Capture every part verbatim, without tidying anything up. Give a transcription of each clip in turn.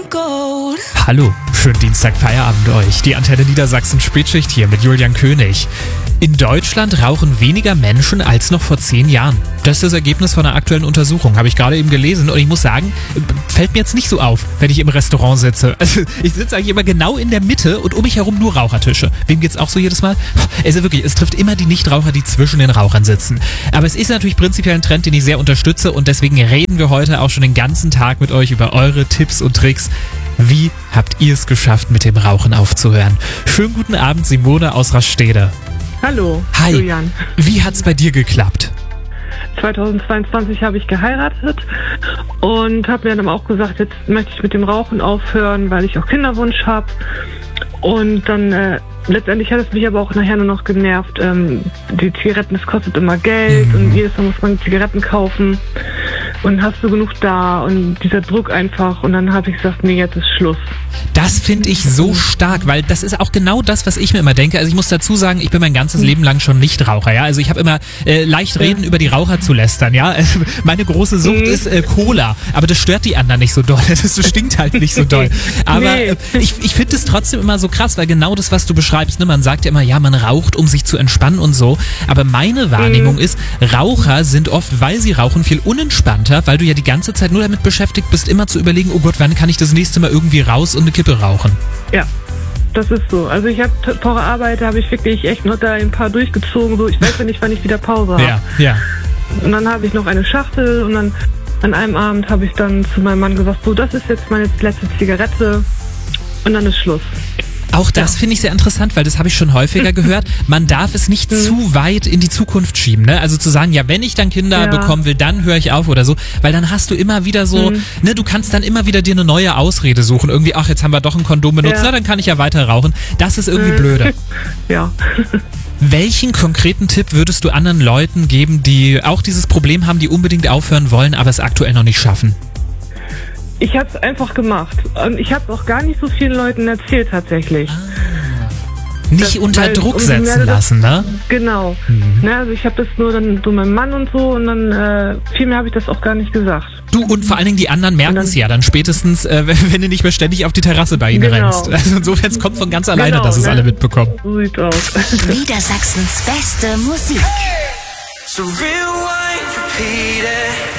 Hallo, schönen Dienstag Feierabend euch. Die Antenne Niedersachsen Spätschicht hier mit Julian König. In Deutschland rauchen weniger Menschen als noch vor zehn Jahren. Das ist das Ergebnis von einer aktuellen Untersuchung, habe ich gerade eben gelesen. Und ich muss sagen, fällt mir jetzt nicht so auf, wenn ich im Restaurant sitze. Also ich sitze eigentlich immer genau in der Mitte und um mich herum nur Rauchertische. Wem geht's auch so jedes Mal? Also wirklich, es trifft immer die Nichtraucher, die zwischen den Rauchern sitzen. Aber es ist natürlich prinzipiell ein Trend, den ich sehr unterstütze und deswegen reden wir heute auch schon den ganzen Tag mit euch über eure Tipps und Tricks. Wie habt ihr es geschafft, mit dem Rauchen aufzuhören? Schönen guten Abend, Simone aus Rastede. Hallo, Hi. Julian. Wie hat's bei dir geklappt? zweitausendzweiundzwanzig habe ich geheiratet und habe mir dann auch gesagt, jetzt möchte ich mit dem Rauchen aufhören, weil ich auch Kinderwunsch habe. Und dann äh, letztendlich hat es mich aber auch nachher nur noch genervt. Ähm, die Zigaretten, das kostet immer Geld mhm. und jedes Mal muss man Zigaretten kaufen. Und hast du genug da und dieser Druck einfach. Und dann habe ich gesagt, nee, jetzt ist Schluss. Das finde ich so stark, weil das ist auch genau das, was ich mir immer denke. Also ich muss dazu sagen, ich bin mein ganzes Leben lang schon Nichtraucher, ja. Also ich habe immer äh, leicht reden, ja. über die Raucher zu lästern, ja. Also meine große Sucht mhm. ist äh, Cola, aber das stört die anderen nicht so doll. Das stinkt halt nicht so doll. Aber nee. äh, ich, ich finde es trotzdem immer so krass, weil genau das, was du beschreibst, ne, man sagt ja immer, ja, man raucht, um sich zu entspannen und so. Aber meine Wahrnehmung mhm. ist, Raucher sind oft, weil sie rauchen, viel unentspannter, weil du ja die ganze Zeit nur damit beschäftigt bist, immer zu überlegen, oh Gott, wann kann ich das nächste Mal irgendwie raus und eine Kippe rauchen? Ja, das ist so. Also ich habe vor der Arbeit, habe ich wirklich echt noch da ein paar durchgezogen, so ich weiß ja nicht, wann ich wieder Pause habe. Ja, ja. Und dann habe ich noch eine Schachtel und dann an einem Abend habe ich dann zu meinem Mann gesagt, so das ist jetzt meine letzte Zigarette und dann ist Schluss. Auch das ja. finde ich sehr interessant, weil das habe ich schon häufiger gehört. Man darf es nicht mhm. zu weit in die Zukunft schieben, ne? Also zu sagen, ja, wenn ich dann Kinder ja. bekommen will, dann höre ich auf oder so, weil dann hast du immer wieder so, mhm. ne, du kannst dann immer wieder dir eine neue Ausrede suchen. Irgendwie, ach, jetzt haben wir doch ein Kondom benutzt, ja. na, dann kann ich ja weiter rauchen. Das ist irgendwie mhm. blöde. Ja. Welchen konkreten Tipp würdest du anderen Leuten geben, die auch dieses Problem haben, die unbedingt aufhören wollen, aber es aktuell noch nicht schaffen? Ich habe es einfach gemacht. Und ich habe es auch gar nicht so vielen Leuten erzählt tatsächlich. Ah. Nicht das, unter weil, Druck um, setzen das, lassen, ne? Genau. Mhm. Ne, also ich habe das nur dann so meinem Mann und so und dann äh, viel mehr habe ich das auch gar nicht gesagt. Du und vor allen Dingen die anderen merken es ja dann spätestens, äh, wenn, wenn du nicht mehr ständig auf die Terrasse bei ihnen genau. rennst. Also insofern, es kommt von ganz alleine, genau, dass es ne? alle mitbekommen. So sieht's aus. Niedersachsens beste Musik. So rewind, repeat it.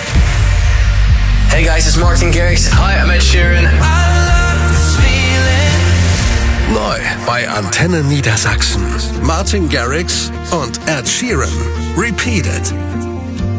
Hey guys, it's Martin Garrix. Hi, I'm Ed Sheeran. I love this feeling. Neu bei Antenne Niedersachsen. Martin Garrix und Ed Sheeran. Repeat it.